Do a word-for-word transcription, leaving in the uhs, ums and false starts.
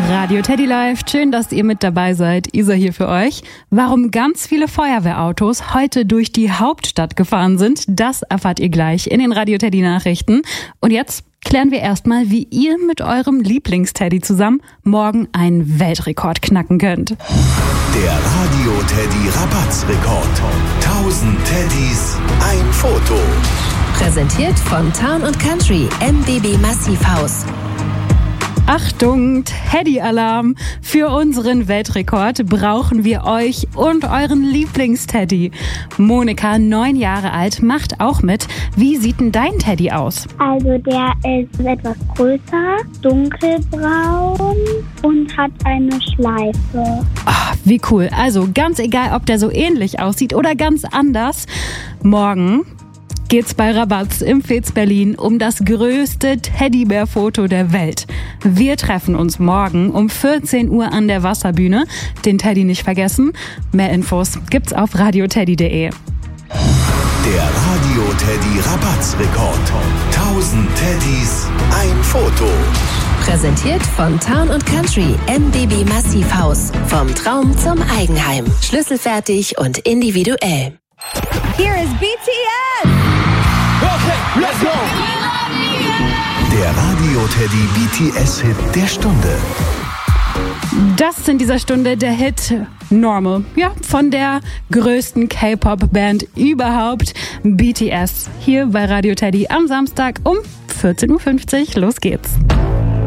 Radio Teddy Live, schön, dass ihr mit dabei seid. Isa hier für euch. Warum ganz viele Feuerwehrautos heute durch die Hauptstadt gefahren sind, das erfahrt ihr gleich in den Radio Teddy Nachrichten. Und jetzt klären wir erstmal, wie ihr mit eurem Lieblingsteddy zusammen morgen einen Weltrekord knacken könnt. Der Radio Teddy Rabattsrekord. tausend Teddys, ein Foto. Präsentiert von Town und Country M B B Massivhaus. Achtung, Teddy-Alarm! Für unseren Weltrekord brauchen wir euch und euren Lieblingsteddy. Monika, neun Jahre alt, macht auch mit. Wie sieht denn dein Teddy aus? Also der ist etwas größer, dunkelbraun und hat eine Schleife. Ach, wie cool. Also ganz egal, ob der so ähnlich aussieht oder ganz anders. Morgen geht's bei Rabatz im Fez Berlin um das größte Teddybär-Foto der Welt. Wir treffen uns morgen um vierzehn Uhr an der Wasserbühne. Den Teddy nicht vergessen. Mehr Infos gibt's auf radio teddy punkt de. Der Radio Teddy Rabattsrekord. tausend Teddys, ein Foto. Präsentiert von Town und Country M B B Massivhaus. Vom Traum zum Eigenheim. Schlüsselfertig und individuell. Here is B T S! Okay, let's go! Der Radio Teddy B T S-Hit der Stunde. Das ist in dieser Stunde der Hit Normal. Ja, von der größten K-Pop-Band überhaupt, B T S. Hier bei Radio Teddy am Samstag um vierzehn Uhr fünfzig. Los geht's.